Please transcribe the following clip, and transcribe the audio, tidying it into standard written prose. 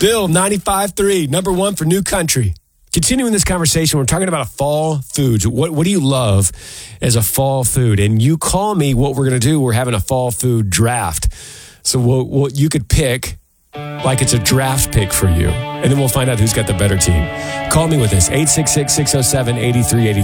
Bill, 95.3, number one for New Country. Continuing this conversation, we're talking about fall foods. What do you love as a fall food? And you call me, what we're going to do, we're having a fall food draft. So what you could pick like it's a draft pick for you. And then we'll find out who's got the better team. Call me with this, 866-607-8383.